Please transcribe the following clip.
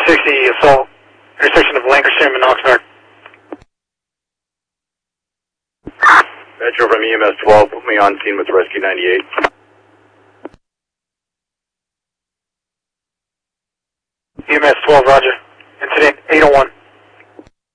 360 assault, intersection of Lancaster and Oxnard. Metro from EMS 12, put me on scene with Rescue 98. EMS 12, roger.